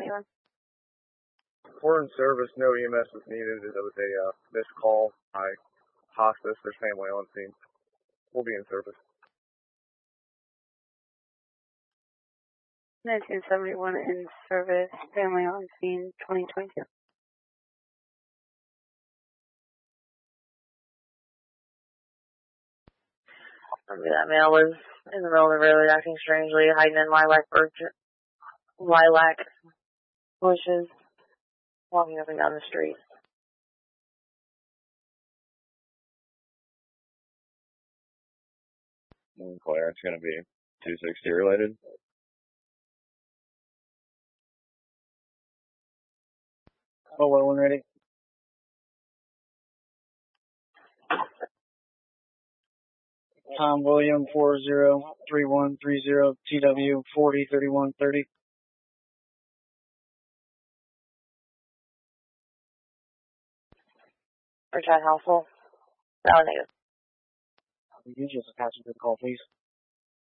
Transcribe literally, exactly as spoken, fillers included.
on? We're in service. No E M S was needed. It was a uh, missed call by hospice. There's family on scene. We'll be in service. nineteen seventy-one in service. Family on scene. twenty twenty-two. That male was in the middle of the road acting strangely, hiding in lilac birch, lilac bushes, walking up and down the street. Claire, it's going to be two sixty related. Hello, one ready. Tom William four zero three one three zero T W forty thirty one thirty. Or Chad Housel. That one negative. You just a passenger call, please.